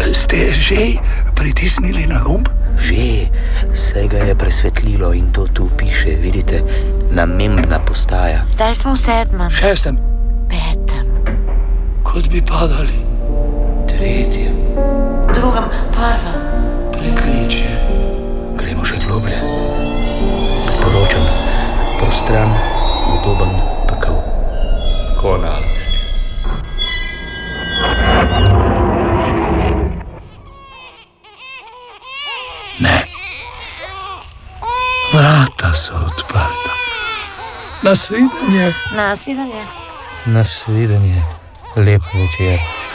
Ste že pritisnili na gumb? Že, se ga je presvetlilo in to tu piše, vidite, namembna postaja. Zdaj smo v 7., 6., 5., kot bi padali. 3., 2., 1. Pritličje. Gremo še globlje. Priporočam, prostran, udoben pekel. Konal. Ne. Vrata so odprta. Nasvidenje. Nasvidenje. Nasvidenje. Lep večer.